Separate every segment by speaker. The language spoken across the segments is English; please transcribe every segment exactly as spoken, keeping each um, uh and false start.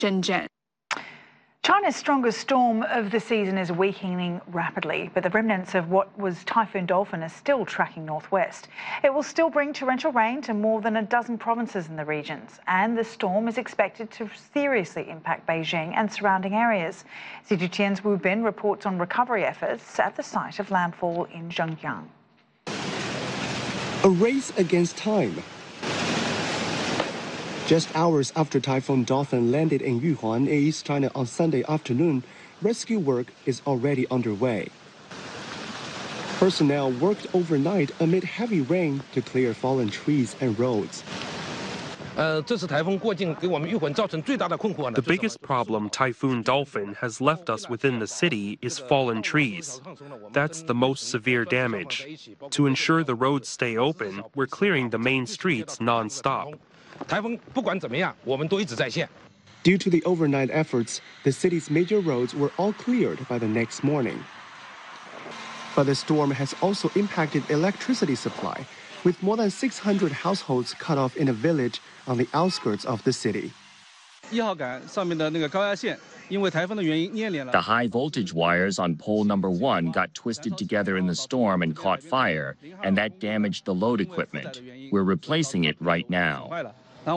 Speaker 1: Zhen Zhen.
Speaker 2: China's strongest storm of the season is weakening rapidly, but the remnants of what was Typhoon Dolphin are still tracking northwest. It will still bring torrential rain to more than a dozen provinces in the regions, and the storm is expected to seriously impact Beijing and surrounding areas. C G T N's Wu Bin reports on recovery efforts at the site of landfall in Zhenjiang.
Speaker 3: A race against time. Just hours after Typhoon Dolphin landed in Yuhuan, East China on Sunday afternoon, rescue work is already underway. Personnel worked overnight amid heavy rain to clear fallen trees and roads.
Speaker 4: The
Speaker 5: biggest problem Typhoon Dolphin has left us within the city is fallen trees. That's the most severe damage. To ensure the roads stay open, we're clearing the main streets non-stop.
Speaker 3: Due to the overnight efforts, the city's major roads were all cleared by the next morning. But the storm has also impacted electricity supply, with more than six hundred households cut off in a village on the outskirts of the city.
Speaker 6: The high voltage wires on pole number one got twisted together in the storm and caught fire, and that damaged the load equipment. We're replacing it right now.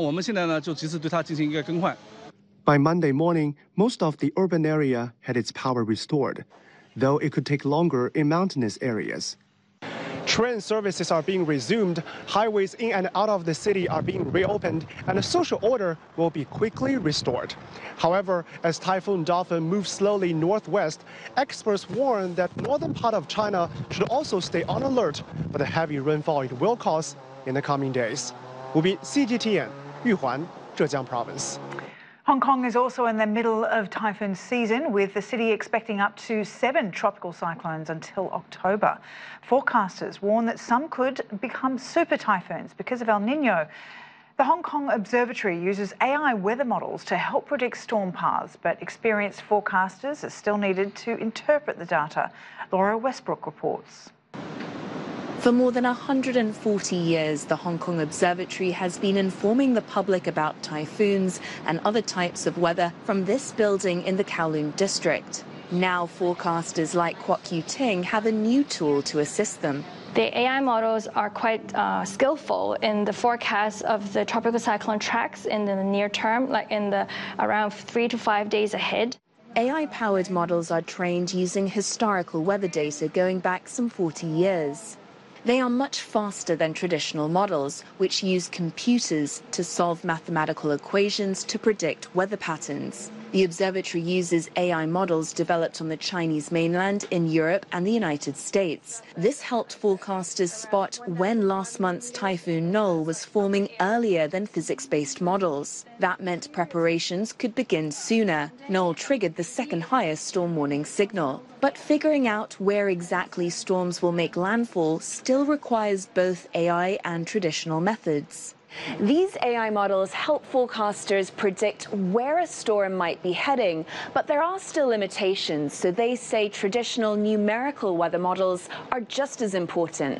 Speaker 3: By Monday morning, most of the urban area had its power restored, though it could take longer in mountainous areas. Train services are being resumed, highways in and out of the city are being reopened, and a social order will be quickly restored. However, as Typhoon Dolphin moves slowly northwest, experts warn that northern part of China should also stay on alert for the heavy rainfall it will cause in the coming days. Wu Bin, C G T N, Yuhuan, Zhejiang Province.
Speaker 2: Hong Kong is also in the middle of typhoon season, with the city expecting up to seven tropical cyclones until October. Forecasters warn that some could become super typhoons because of El Nino. The Hong Kong Observatory uses A I weather models to help predict storm paths, but experienced forecasters are still needed to interpret the data. Laura Westbrook reports.
Speaker 7: For more than one hundred forty years, the Hong Kong Observatory has been informing the public about typhoons and other types of weather from this building in the Kowloon district. Now forecasters like Kwok Yu Ting have a new tool to assist them.
Speaker 8: The A I models are quite uh, skillful in the forecast of the tropical cyclone tracks in the near term, like in the around three to five days ahead.
Speaker 7: A I-powered models are trained using historical weather data going back some forty years. They are much faster than traditional models, which use computers to solve mathematical equations to predict weather patterns. The observatory uses A I models developed on the Chinese mainland, in Europe and the United States. This helped forecasters spot when last month's Typhoon Noel was forming earlier than physics-based models. That meant preparations could begin sooner. Noel triggered the second highest storm warning signal. But figuring out where exactly storms will make landfall still requires both A I and traditional methods.
Speaker 9: These A I models help forecasters predict where a storm might be heading, but there are still limitations, so they say traditional numerical weather models are just as important.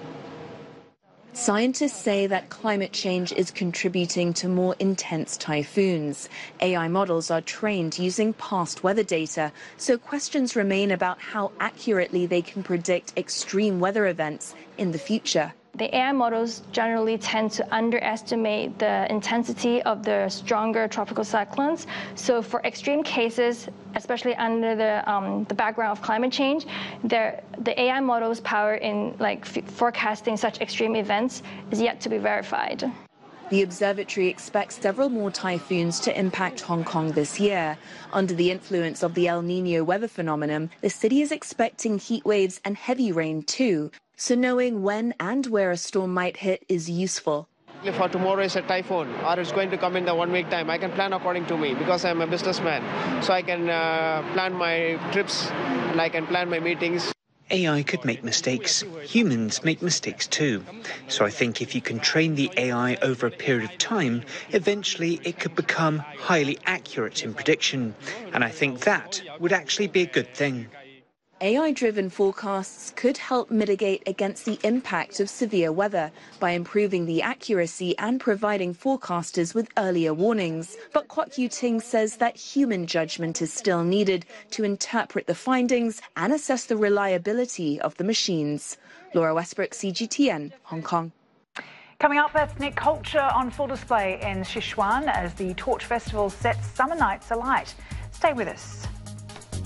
Speaker 7: Scientists say that climate change is contributing to more intense typhoons. A I models are trained using past weather data, so questions remain about how accurately they can predict extreme weather events in the future.
Speaker 8: The A I models generally tend to underestimate the intensity of the stronger tropical cyclones. So for extreme cases, especially under the, um, the background of climate change, the A I models' power in like forecasting such extreme events is yet to be verified.
Speaker 7: The observatory expects several more typhoons to impact Hong Kong this year. Under the influence of the El Nino weather phenomenon, the city is expecting heat waves and heavy rain too. So knowing when and where a storm might hit is useful.
Speaker 10: If for tomorrow is a typhoon or it's going to come in the one week time, I can plan according to me because I'm a businessman. So I can uh, plan my trips and I can plan my meetings.
Speaker 11: A I could make mistakes. Humans make mistakes too. So I think if you can train the A I over a period of time, eventually it could become highly accurate in prediction. And I think that would actually be a good thing.
Speaker 7: A I-driven forecasts could help mitigate against the impact of severe weather by improving the accuracy and providing forecasters with earlier warnings. But Kwok Yu-ting says that human judgment is still needed to interpret the findings and assess the reliability of the machines. Laura Westbrook, C G T N, Hong Kong.
Speaker 2: Coming up, ethnic culture on full display in Sichuan as the Torch Festival sets summer nights alight. Stay with us.